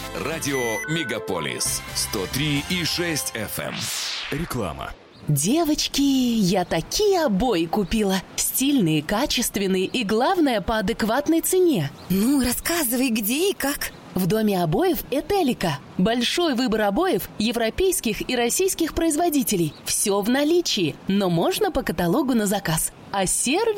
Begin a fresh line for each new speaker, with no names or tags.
Радио Мегаполис 103,6 FM. Реклама.
Девочки, я такие обои купила. Стильные, качественные и, главное, по адекватной цене.
Ну, рассказывай, где и как.
В доме обоев «Этелика». Большой выбор обоев европейских и российских производителей. Все в наличии, но можно по каталогу на заказ. А сервис